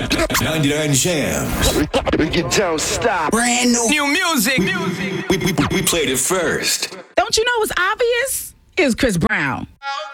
99 Jams. We don't stop. Brand new music. We played it first. Don't you know what's obvious? It's Chris Brown.